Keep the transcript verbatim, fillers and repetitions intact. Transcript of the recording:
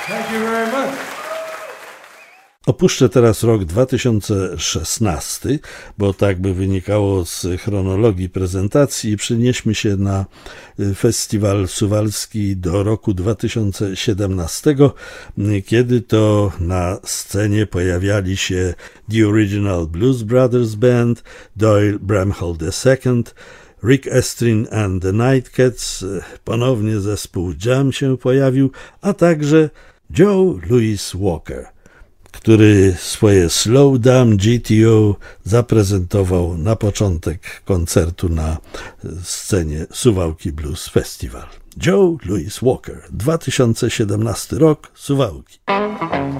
Thank you very much. Opuszczę teraz rok dwa tysiące szesnasty, bo tak by wynikało z chronologii prezentacji i przenieśmy się na festiwal suwalski do roku dwa tysiące siedemnastego, kiedy to na scenie pojawiali się The Original Blues Brothers Band, Doyle Bramhall the second, Rick Estrin and the Nightcats, ponownie zespół Jam się pojawił, a także Joe Louis Walker, który swoje Slow Down G T O zaprezentował na początek koncertu na scenie Suwałki Blues Festival. Joe Louis Walker, dwa tysiące siedemnasty rok, Suwałki.